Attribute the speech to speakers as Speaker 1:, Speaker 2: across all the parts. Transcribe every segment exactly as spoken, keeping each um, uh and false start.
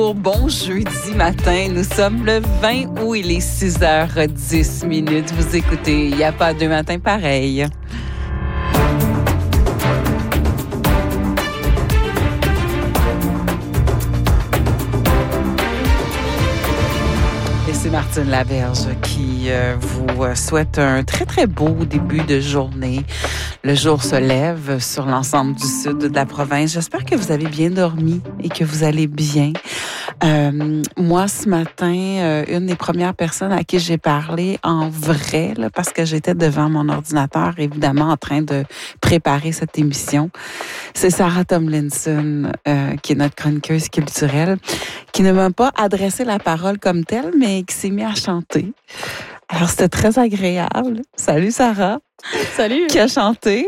Speaker 1: Bon jeudi matin, nous sommes le vingt août, il est six heures dix minutes. Vous écoutez, il n'y a pas deux matins pareils. Et c'est Martine Laberge qui euh, vous souhaite un très, très beau début de journée. Le jour se lève sur l'ensemble du sud de la province. J'espère que vous avez bien dormi et que vous allez bien. Euh, moi, ce matin, euh, une des premières personnes à qui j'ai parlé en vrai, là, parce que j'étais devant mon ordinateur, évidemment, en train de préparer cette émission, c'est Sarah Tomlinson, euh, qui est notre chroniqueuse culturelle, qui ne m'a pas adressé la parole comme telle, mais qui s'est mise à chanter. Alors, c'était très agréable. Salut, Sarah.
Speaker 2: Salut. Qui
Speaker 1: a chanté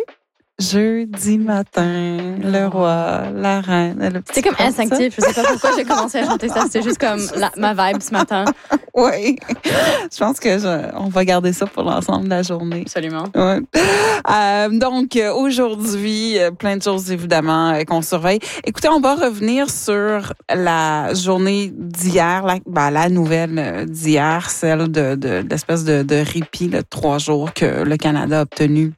Speaker 1: jeudi matin, le roi, la reine. Le petit
Speaker 2: C'était comme instinctif. Je sais pas pourquoi j'ai commencé à chanter ça. C'était juste comme la, ma vibe ce matin.
Speaker 1: Oui. Je pense que je, on va garder ça pour l'ensemble de la journée.
Speaker 2: Absolument.
Speaker 1: Ouais. Euh, donc, aujourd'hui, plein de choses, évidemment, qu'on surveille. Écoutez, on va revenir sur la journée d'hier, la, ben, la nouvelle d'hier, celle de, de, de l'espèce de, de répit, de trois jours que le Canada a obtenu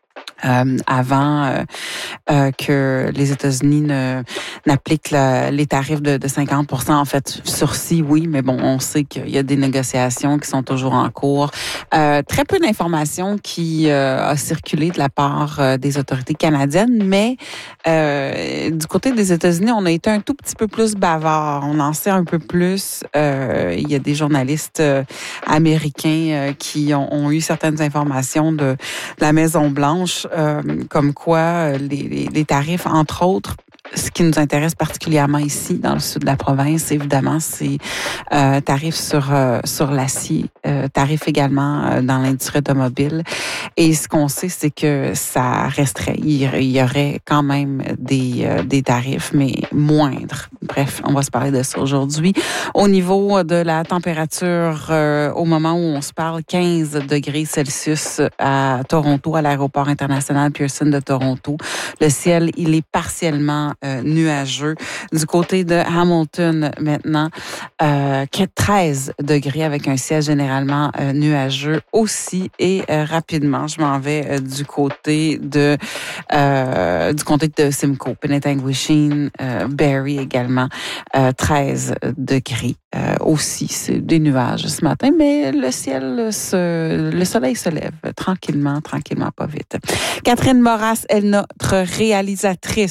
Speaker 1: Euh, avant euh, euh, que les États-Unis ne, n'appliquent la, les tarifs de, de cinquante pour cent, en fait, sursis, oui, mais bon, on sait qu'il y a des négociations qui sont toujours en cours. Euh, très peu d'informations qui euh, a circulé de la part euh, des autorités canadiennes, mais euh, du côté des États-Unis, on a été un tout petit peu plus bavard. On en sait un peu plus. Euh, il y a des journalistes euh, américains euh, qui ont, ont eu certaines informations de, de la Maison-Blanche. Euh, comme quoi les, les, les tarifs, entre autres, ce qui nous intéresse particulièrement ici, dans le sud de la province, évidemment, c'est euh, tarifs sur euh, sur l'acier, euh, tarifs également euh, dans l'industrie automobile. Et ce qu'on sait, c'est que ça resterait. Il y aurait quand même des euh, des tarifs, mais moindres. Bref, on va se parler de ça aujourd'hui. Au niveau de la température, euh, au moment où on se parle, quinze degrés Celsius à Toronto, à l'aéroport international Pearson de Toronto. Le ciel, il est partiellement euh, nuageux. Du côté de Hamilton, maintenant, euh, treize degrés avec un ciel généralement euh, nuageux aussi. Et euh, rapidement, je m'en vais euh, du côté de euh, du comté de Simcoe, Penetanguishene, euh, Barrie également, euh, treize degrés. Euh, aussi, c'est des nuages ce matin, mais le ciel, se, le soleil se lève tranquillement, tranquillement, pas vite. Catherine Moras est notre réalisatrice.